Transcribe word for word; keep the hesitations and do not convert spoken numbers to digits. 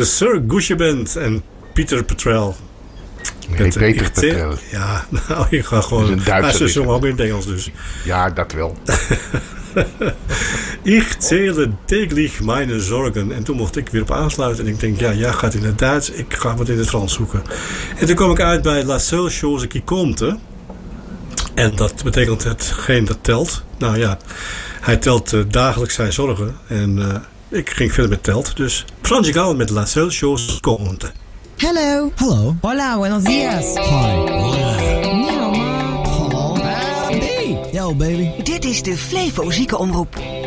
de Sir Guusje Band en Pieter Petrel. Nee, Peter Petrel. Ja, nou, ik ga gewoon... Hij is zomaar ook in het Engels dus. Ja, dat wel. Ik zähle täglich meine Zorgen. En toen mocht ik weer op aansluiten. En ik denk, ja, jij gaat in het Duits. Ik ga wat in het Frans zoeken. En toen kwam ik uit bij La seule chose qui compte. En dat betekent hetgeen dat telt. Nou ja, hij telt uh, dagelijks zijn zorgen. En uh, ik ging verder met telt. Dus Frans Gal met La seule chose qui compte. Hello. Hello. Hola, buenos días. Hi. Hola. Meow, ma. Hallo. Hey. Yo, baby. Dit is de Flevo Ziekenomroep.